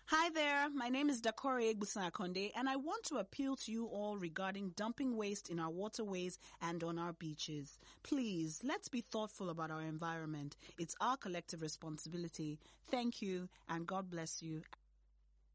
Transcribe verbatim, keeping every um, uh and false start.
Hi there, my name is Dakore Egbusan-Akonde, and I want to appeal to you all regarding dumping waste in our waterways and on our beaches. Please, let's be thoughtful about our environment. It's our collective responsibility. Thank you, and God bless you.